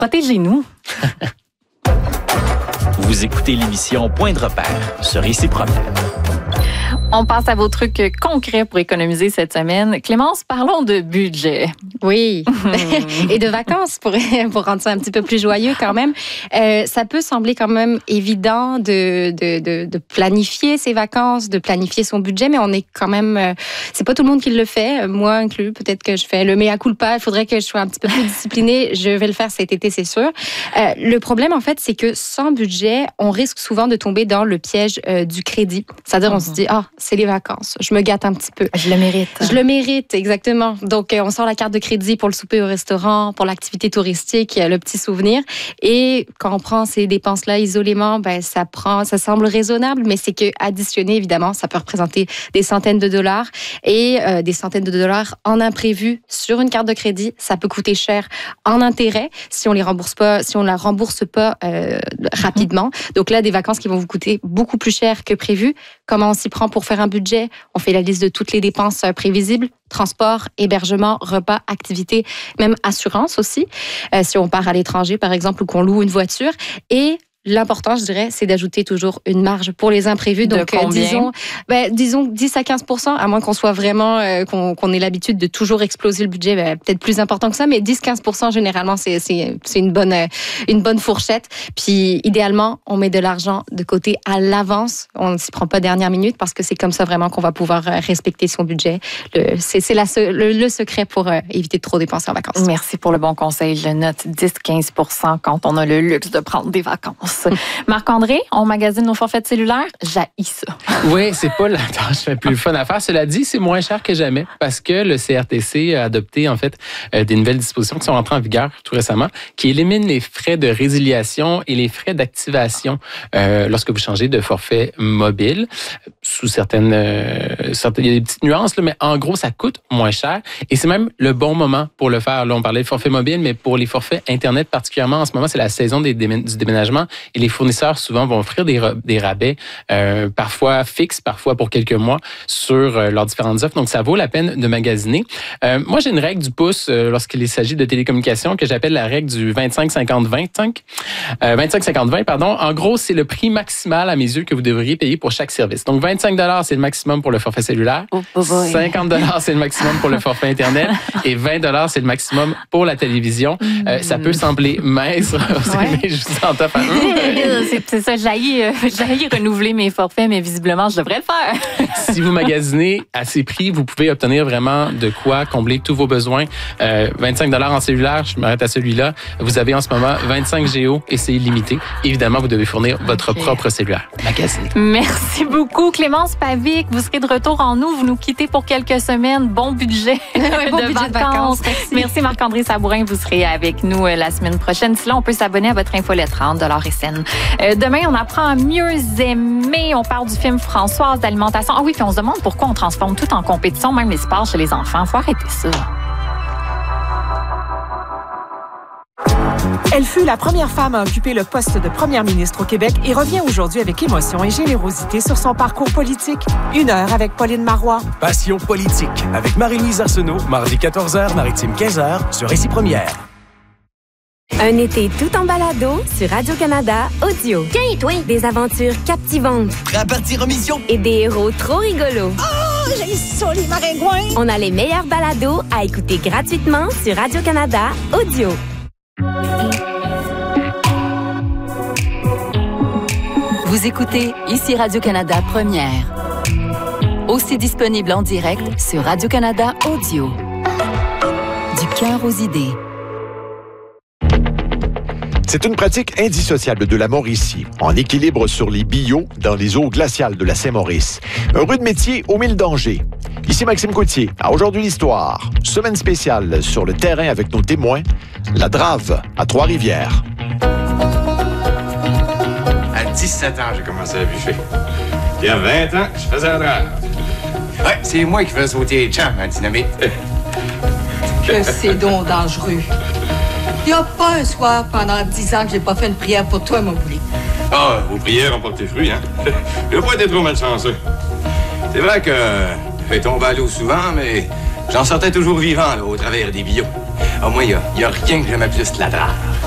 Protégez-nous. Vous écoutez l'émission Point de repère sur Ici Problème. On passe à vos trucs concrets pour économiser cette semaine. Clémence, parlons de budget. Oui, et de vacances pour rendre ça un petit peu plus joyeux quand même. Ça peut sembler quand même évident de planifier ses vacances, de planifier son budget, mais on est quand même... c'est pas tout le monde qui le fait, moi inclus. Peut-être que je fais le mea culpa, il faudrait que je sois un petit peu plus disciplinée. Je vais le faire cet été, c'est sûr. Le problème, en fait, c'est que sans budget, on risque souvent de tomber dans le piège du crédit. C'est-à-dire, on se dit, c'est les vacances, je me gâte un petit peu. Je le mérite. Je le mérite, exactement. Donc, on sort la carte de crédit pour le souper au restaurant, pour l'activité touristique, le petit souvenir. Et quand on prend ces dépenses-là isolément, ça semble raisonnable, mais c'est que additionné, évidemment, ça peut représenter des centaines de dollars. Et des centaines de dollars en imprévu sur une carte de crédit, ça peut coûter cher en intérêt si on la rembourse pas rapidement. Donc là, des vacances qui vont vous coûter beaucoup plus cher que prévu. Comment on s'y prend pour faire un budget? On fait la liste de toutes les dépenses prévisibles. Transport, hébergement, repas, activités, même assurance aussi. Si on part à l'étranger, par exemple, ou qu'on loue une voiture. Et l'important, je dirais, c'est d'ajouter toujours une marge pour les imprévus. Donc, disons 10 à 15%, à moins qu'on soit vraiment, qu'on ait l'habitude de toujours exploser le budget, peut-être plus important que ça, mais 10-15%, généralement, c'est une bonne fourchette. Puis, idéalement, on met de l'argent de côté à l'avance. On ne s'y prend pas dernière minute parce que c'est comme ça vraiment qu'on va pouvoir respecter son budget. C'est le secret pour éviter de trop dépenser en vacances. Merci pour le bon conseil. Je note 10-15% quand on a le luxe de prendre des vacances. Marc-André, on magasine nos forfaits cellulaires. J'haïs ça. Oui, c'est pas la tâche la plus fun à faire. Cela dit, c'est moins cher que jamais parce que le CRTC a adopté en fait des nouvelles dispositions qui sont entrées en vigueur tout récemment, qui éliminent les frais de résiliation et les frais d'activation lorsque vous changez de forfait mobile. Sous certaines, il y a des petites nuances, là, mais en gros, ça coûte moins cher et c'est même le bon moment pour le faire. Là, on parlait de forfait mobile, mais pour les forfaits Internet particulièrement, en ce moment, c'est la saison du déménagement. Et les fournisseurs, souvent, vont offrir des rabais, parfois fixes, parfois pour quelques mois, sur leurs différentes offres. Donc, ça vaut la peine de magasiner. Moi, j'ai une règle du pouce lorsqu'il s'agit de télécommunications que j'appelle la règle du 25-50-20. 25-50-20, pardon. En gros, c'est le prix maximal, à mes yeux, que vous devriez payer pour chaque service. Donc, 25 $, c'est le maximum pour le forfait cellulaire. 50 $, c'est le maximum pour le forfait Internet. Et 20 $, c'est le maximum pour la télévision. Ça peut sembler mince, mais je vous entends faire... C'est ça, j'haïs renouveler mes forfaits, mais visiblement, je devrais le faire. Si vous magasinez à ces prix, vous pouvez obtenir vraiment de quoi combler tous vos besoins. 25 $ en cellulaire, je m'arrête à celui-là. Vous avez en ce moment 25 Géo et c'est illimité. Évidemment, vous devez fournir votre propre cellulaire. Magasinez. Merci beaucoup, Clémence Pavic. Vous serez de retour en nous. Vous nous quittez pour quelques semaines. Bon budget de vacances. Merci, Marc-André Sabourin. Vous serez avec nous la semaine prochaine. Sinon, on peut s'abonner à votre infolettre, $, et cents. Demain, on apprend à mieux aimer. On parle du film Françoise d'alimentation. Ah oui, puis on se demande pourquoi on transforme tout en compétition, même les sports chez les enfants. Faut arrêter ça. Elle fut la première femme à occuper le poste de première ministre au Québec et revient aujourd'hui avec émotion et générosité sur son parcours politique. 1 heure avec Pauline Marois. Passion politique avec Marie-Louise Arsenault, mardi 14h, Maritime 15h, sur Ici Première. Un été tout en balado sur Radio-Canada Audio. Tiens, toi! Des aventures captivantes. Prêt à partir en mission? Et des héros trop rigolos. Oh, j'ai ça, les maringouins! On a les meilleurs balados à écouter gratuitement sur Radio-Canada Audio. Vous écoutez Ici Radio-Canada Première. Aussi disponible en direct sur Radio-Canada Audio. Du cœur aux idées. C'est une pratique indissociable de la Mauricie, en équilibre sur les bio dans les eaux glaciales de la Saint-Maurice. Un rude métier aux 1000 dangers. Ici Maxime Coutier. À Aujourd'hui l'Histoire. Semaine spéciale sur le terrain avec nos témoins. La Drave à Trois-Rivières. À 17 ans, j'ai commencé à bûcher. Et à 20 ans, je faisais la Drave. Ouais, c'est moi qui faisais sauter les champs, en dynamite. Que c'est donc dangereux. Il n'y a pas un soir pendant 10 ans que j'ai pas fait une prière pour toi, mon poulet. Ah, vos prières ont porté fruit, hein? Il n'a pas été trop malchanceux. C'est vrai que j'ai tombé à l'eau souvent, mais j'en sortais toujours vivant, là, au travers des billots. Au moins, il n'y a rien que j'aimais plus que la Drave.